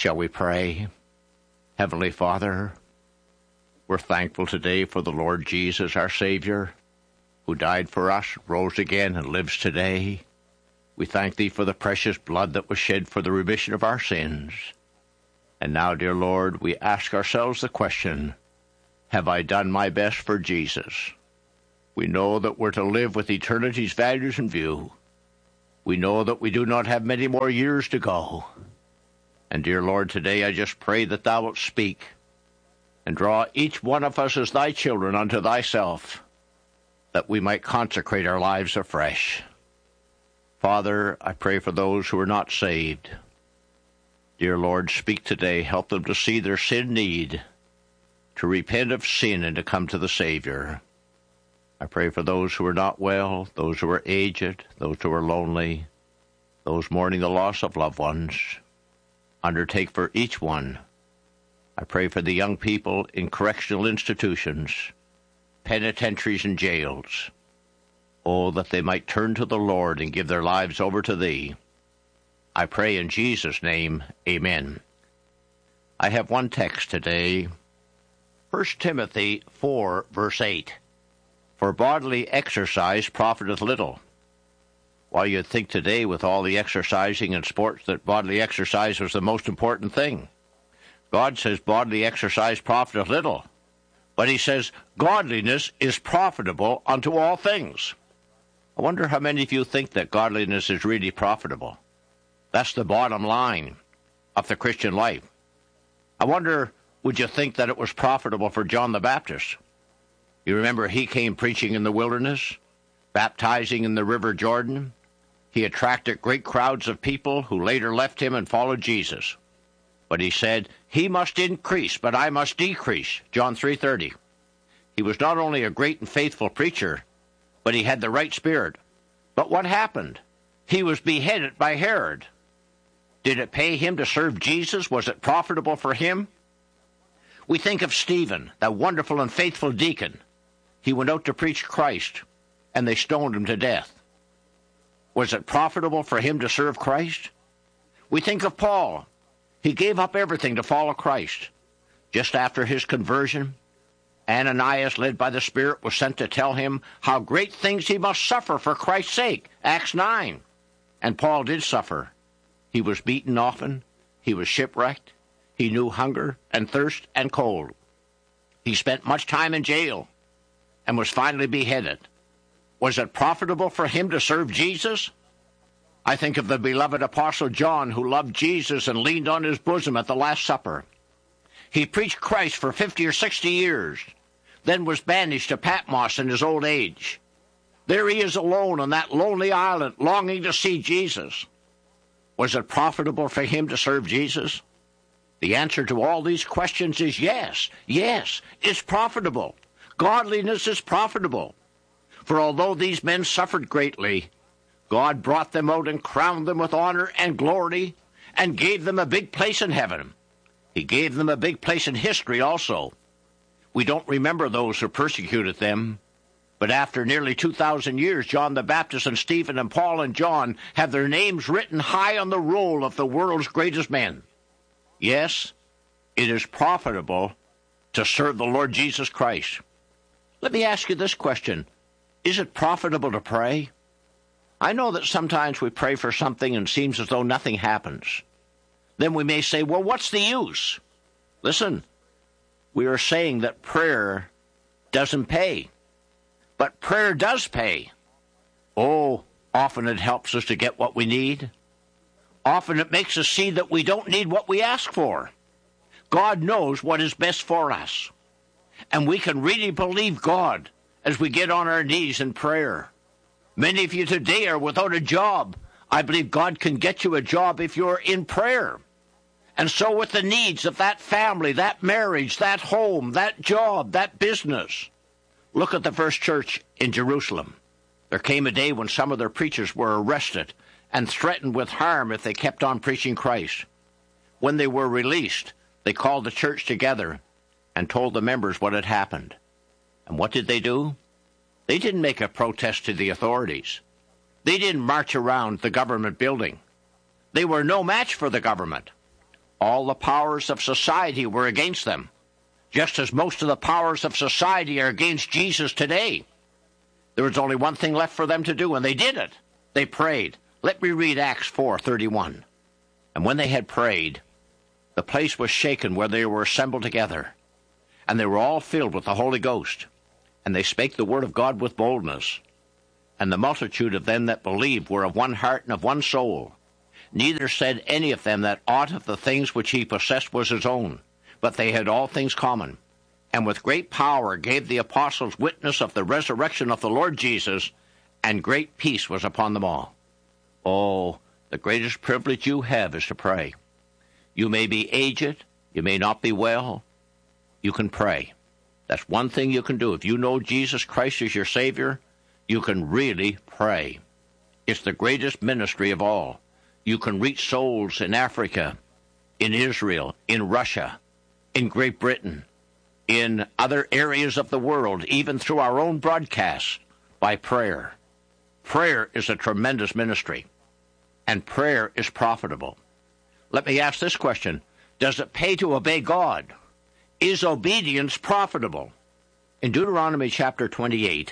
Shall we pray? Heavenly Father, we're thankful today for the Lord Jesus, our Savior, who died for us, rose again, and lives today. We thank Thee for the precious blood that was shed for the remission of our sins. And now, dear Lord, we ask ourselves the question, have I done my best for Jesus? We know that we're to live with eternity's values in view. We know that we do not have many more years to go. And dear Lord, today I just pray that Thou wilt speak and draw each one of us as Thy children unto Thyself, that we might consecrate our lives afresh. Father, I pray for those who are not saved. Dear Lord, speak today. Help them to see their sin need, to repent of sin and to come to the Savior. I pray for those who are not well, those who are aged, those who are lonely, those mourning the loss of loved ones. Undertake for each one. I pray for the young people in correctional institutions, penitentiaries and jails. Oh, that they might turn to the Lord and give their lives over to Thee. I pray in Jesus' name, amen. I have one text today, 1 Timothy 4, verse 8. For bodily exercise profiteth little. While you'd think today with all the exercising and sports that bodily exercise was the most important thing. God says bodily exercise profiteth little. But He says godliness is profitable unto all things. I wonder how many of you think that godliness is really profitable. That's the bottom line of the Christian life. I wonder, would you think that it was profitable for John the Baptist? You remember he came preaching in the wilderness, baptizing in the river Jordan. He attracted great crowds of people who later left him and followed Jesus. But he said, He must increase, but I must decrease, John 3:30. He was not only a great and faithful preacher, but he had the right spirit. But what happened? He was beheaded by Herod. Did it pay him to serve Jesus? Was it profitable for him? We think of Stephen, that wonderful and faithful deacon. He went out to preach Christ, and they stoned him to death. Was it profitable for him to serve Christ? We think of Paul. He gave up everything to follow Christ. Just after his conversion, Ananias, led by the Spirit, was sent to tell him how great things he must suffer for Christ's sake, Acts 9. And Paul did suffer. He was beaten often. He was shipwrecked. He knew hunger and thirst and cold. He spent much time in jail and was finally beheaded. Was it profitable for him to serve Jesus? I think of the beloved Apostle John, who loved Jesus and leaned on his bosom at the Last Supper. He preached Christ for 50 or 60 years, then was banished to Patmos in his old age. There he is alone on that lonely island, longing to see Jesus. Was it profitable for him to serve Jesus? The answer to all these questions is yes. Yes, it's profitable. Godliness is profitable. For although these men suffered greatly, God brought them out and crowned them with honor and glory and gave them a big place in heaven. He gave them a big place in history also. We don't remember those who persecuted them, but after nearly 2,000 years, John the Baptist and Stephen and Paul and John have their names written high on the roll of the world's greatest men. Yes, it is profitable to serve the Lord Jesus Christ. Let me ask you this question. Is it profitable to pray? I know that sometimes we pray for something and it seems as though nothing happens. Then we may say, well, what's the use? Listen, we are saying that prayer doesn't pay. But prayer does pay. Oh, often it helps us to get what we need. Often it makes us see that we don't need what we ask for. God knows what is best for us. And we can really believe God as we get on our knees in prayer. Many of you today are without a job. I believe God can get you a job if you're in prayer. And so with the needs of that family, that marriage, that home, that job, that business. Look at the first church in Jerusalem. There came a day when some of their preachers were arrested and threatened with harm if they kept on preaching Christ. When they were released, they called the church together and told the members what had happened. And what did they do? They didn't make a protest to the authorities. They didn't march around the government building. They were no match for the government. All the powers of society were against them, just as most of the powers of society are against Jesus today. There was only one thing left for them to do, and they did it. They prayed. Let me read Acts 4:31. And when they had prayed, the place was shaken where they were assembled together, and they were all filled with the Holy Ghost, and they spake the word of God with boldness. And the multitude of them that believed were of one heart and of one soul. Neither said any of them that aught of the things which he possessed was his own, but they had all things common. And with great power gave the apostles witness of the resurrection of the Lord Jesus, and great peace was upon them all. Oh, the greatest privilege you have is to pray. You may be aged, you may not be well, you can pray. That's one thing you can do. If you know Jesus Christ is your Savior, you can really pray. It's the greatest ministry of all. You can reach souls in Africa, in Israel, in Russia, in Great Britain, in other areas of the world, even through our own broadcasts, by prayer. Prayer is a tremendous ministry, and prayer is profitable. Let me ask this question. Does it pay to obey God? Is obedience profitable? In Deuteronomy chapter 28,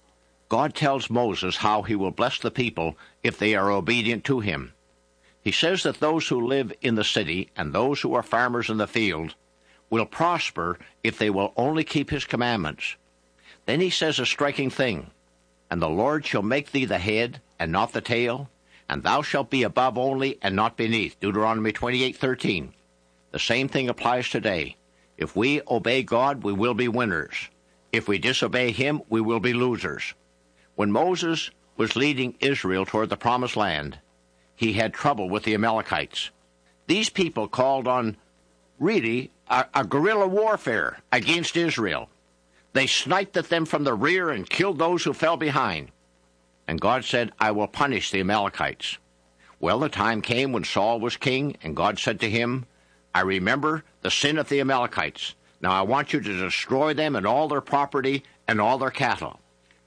God tells Moses how he will bless the people if they are obedient to him. He says that those who live in the city and those who are farmers in the field will prosper if they will only keep his commandments. Then he says a striking thing, and the Lord shall make thee the head and not the tail, and thou shalt be above only and not beneath. Deuteronomy 28:13. The same thing applies today. If we obey God, we will be winners. If we disobey him, we will be losers. When Moses was leading Israel toward the promised land, he had trouble with the Amalekites. These people called on really a guerrilla warfare against Israel. They sniped at them from the rear and killed those who fell behind. And God said, I will punish the Amalekites. Well, the time came when Saul was king, and God said to him, I remember the sin of the Amalekites. Now I want you to destroy them and all their property and all their cattle.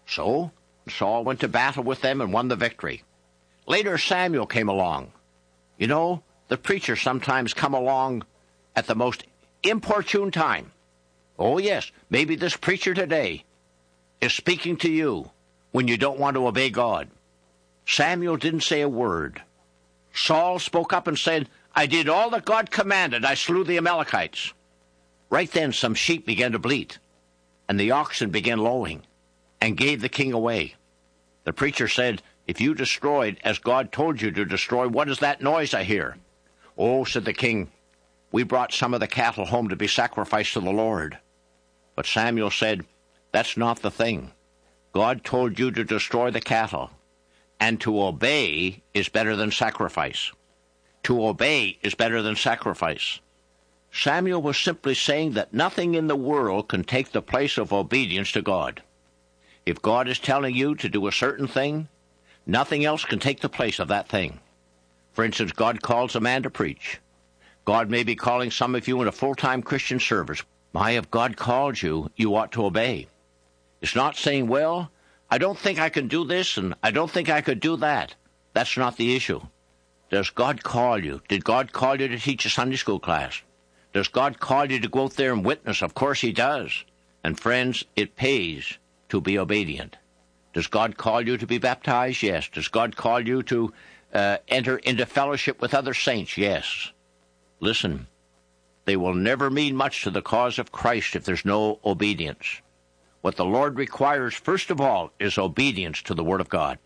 So Saul went to battle with them and won the victory. Later Samuel came along. You know, the preachers sometimes come along at the most inopportune time. Oh yes, maybe this preacher today is speaking to you when you don't want to obey God. Samuel didn't say a word. Saul spoke up and said, I did all that God commanded. I slew the Amalekites. Right then some sheep began to bleat, and the oxen began lowing, and gave the king away. The preacher said, if you destroyed as God told you to destroy, what is that noise I hear? Oh, said the king, we brought some of the cattle home to be sacrificed to the Lord. But Samuel said, that's not the thing. God told you to destroy the cattle, and to obey is better than sacrifice. To obey is better than sacrifice. Samuel was simply saying that nothing in the world can take the place of obedience to God. If God is telling you to do a certain thing, nothing else can take the place of that thing. For instance, God calls a man to preach. God may be calling some of you in a full-time Christian service. Why, if God called you, you ought to obey. It's not saying, well, I don't think I can do this, and I don't think I could do that. That's not the issue. Does God call you? Did God call you to teach a Sunday school class? Does God call you to go out there and witness? Of course he does. And friends, it pays to be obedient. Does God call you to be baptized? Yes. Does God call you to enter into fellowship with other saints? Yes. Listen, they will never mean much to the cause of Christ if there's no obedience. What the Lord requires, first of all, is obedience to the Word of God.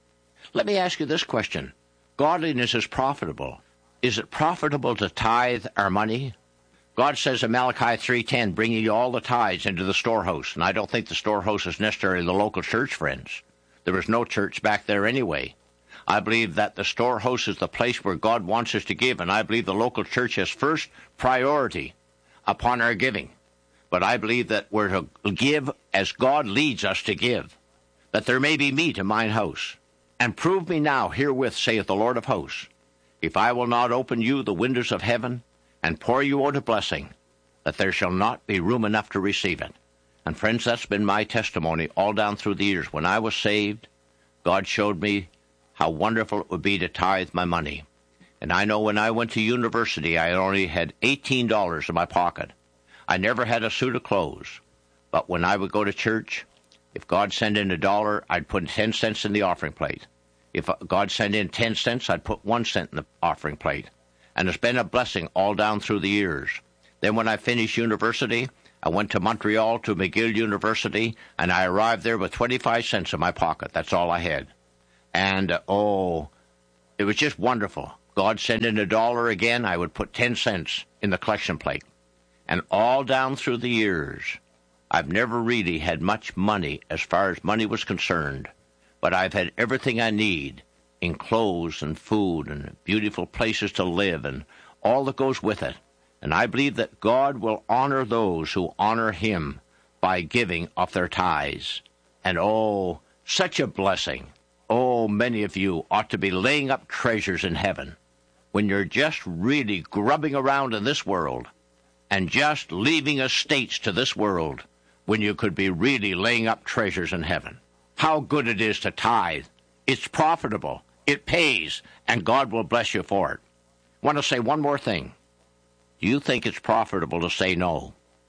Let me ask you this question. Godliness is profitable. Is it profitable to tithe our money? God says in Malachi 3:10, bring ye all the tithes into the storehouse. And I don't think the storehouse is necessarily the local church, friends. There is no church back there anyway. I believe that the storehouse is the place where God wants us to give, and I believe the local church has first priority upon our giving. But I believe that we're to give as God leads us to give, that there may be meat in mine house. And prove me now herewith, saith the Lord of hosts, if I will not open you the windows of heaven, and pour you out a blessing, that there shall not be room enough to receive it. And friends, that's been my testimony all down through the years. When I was saved, God showed me how wonderful it would be to tithe my money. And I know when I went to university, I only had $18 in my pocket. I never had a suit of clothes. But when I would go to church, if God sent in $1, I'd put 10 cents in the offering plate. If God sent in 10 cents, I'd put 1 cent in the offering plate. And it's been a blessing all down through the years. Then when I finished university, I went to Montreal to McGill University, and I arrived there with 25 cents in my pocket. That's all I had. And, it was just wonderful. God sent in $1 again, I would put 10 cents in the collection plate. And all down through the years, I've never really had much money as far as money was concerned, but I've had everything I need in clothes and food and beautiful places to live and all that goes with it. And I believe that God will honor those who honor him by giving of their tithes. And such a blessing. Many of you ought to be laying up treasures in heaven when you're just really grubbing around in this world and just leaving estates to this world when you could be really laying up treasures in heaven. How good it is to tithe. It's profitable. It pays, and God will bless you for it. I want to say one more thing. Do you think it's profitable to say no?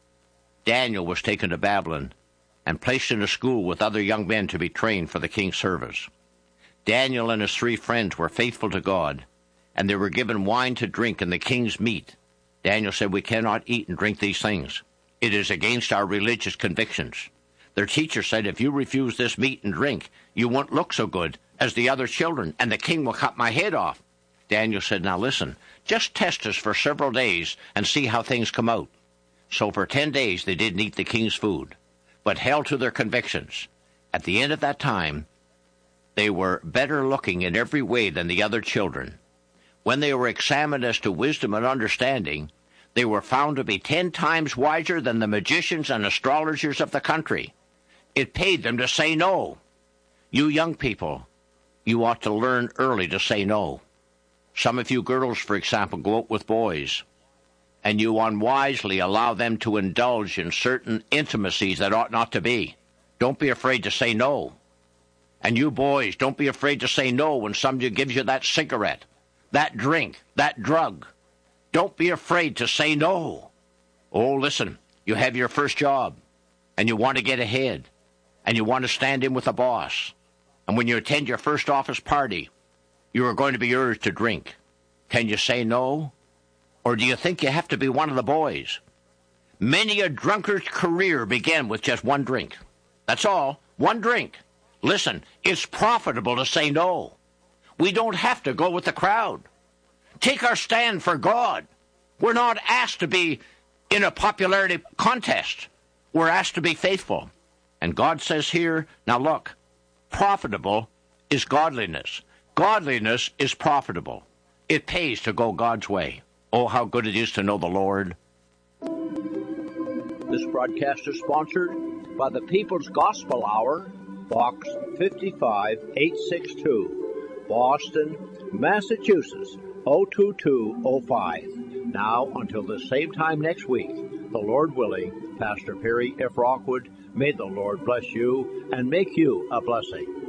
Daniel was taken to Babylon and placed in a school with other young men to be trained for the king's service. Daniel and his 3 friends were faithful to God, and they were given wine to drink and the king's meat. Daniel said, "We cannot eat and drink these things. It is against our religious convictions." Their teacher said, "If you refuse this meat and drink, you won't look so good as the other children, and the king will cut my head off." Daniel said, "Now listen, just test us for several days and see how things come out." So for 10 days they didn't eat the king's food, but held to their convictions. At the end of that time, they were better looking in every way than the other children. When they were examined as to wisdom and understanding, they were found to be 10 times wiser than the magicians and astrologers of the country. It paid them to say no. You young people, you ought to learn early to say no. Some of you girls, for example, go out with boys, and you unwisely allow them to indulge in certain intimacies that ought not to be. Don't be afraid to say no. And you boys, don't be afraid to say no when somebody gives you that cigarette, that drink, that drug. Don't be afraid to say no. Listen, you have your first job, and you want to get ahead, and you want to stand in with the boss. And when you attend your first office party, you are going to be urged to drink. Can you say no? Or do you think you have to be one of the boys? Many a drunkard's career began with just one drink. That's all, one drink. Listen, it's profitable to say no. We don't have to go with the crowd. Take our stand for God. We're not asked to be in a popularity contest. We're asked to be faithful. And God says here, now look, profitable is godliness. Godliness is profitable. It pays to go God's way. Oh, how good it is to know the Lord. This broadcast is sponsored by the People's Gospel Hour, Box 55862, Boston, Massachusetts, 02205. Now, until the same time next week, the Lord willing, Pastor Perry F. Rockwood, may the Lord bless you and make you a blessing.